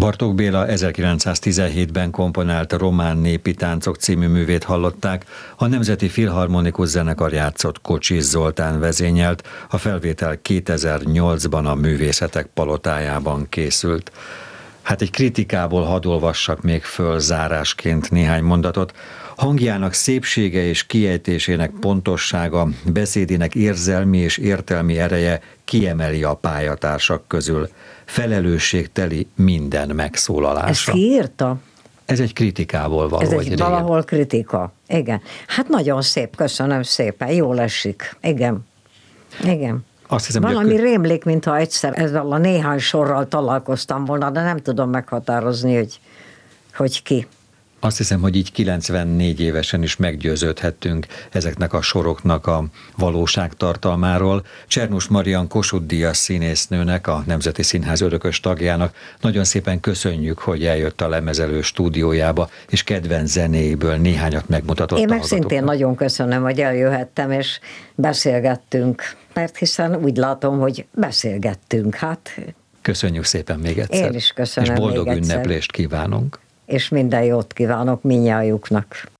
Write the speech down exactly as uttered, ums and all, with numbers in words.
Bartók Béla ezerkilencszáztizenhétben komponált Román népi táncok című művét hallották, a Nemzeti Filharmonikus Zenekar játszott Kocsis Zoltán vezényelt, a felvétel kétezer-nyolcban a Művészetek Palotájában készült. Hát egy kritikából hadd olvassak még föl zárásként néhány mondatot. Hangjának szépsége és kiejtésének pontossága, beszédének érzelmi és értelmi ereje kiemeli a pályatársak közül. Felelősségteli minden megszólalása. Ezt ki írta? Ez egy kritikából való. Ez egy valahol kritika. Igen. Hát nagyon szép, köszönöm szépen. Jól esik. Igen. Igen. Azt hiszem, valami a... rémlik, mintha egyszer ezzel a néhány sorral találkoztam volna, de nem tudom meghatározni, hogy, hogy ki. Azt hiszem, hogy így kilencvennégy évesen is meggyőződhettünk ezeknek a soroknak a valóságtartalmáról. Csernus Marian Kossuth-díjas színésznőnek, a Nemzeti Színház örökös tagjának nagyon szépen köszönjük, hogy eljött a Lemezelő stúdiójába, és kedvenc zenéiből néhányat megmutatott. Én meg szintén nagyon köszönöm, hogy eljöhettem, és beszélgettünk, mert hiszen úgy látom, hogy beszélgettünk. Hát... Köszönjük szépen még egyszer. Én is köszönöm. És boldog még egyszer. ünneplést kívánunk. És minden jót kívánok mindnyájuknak.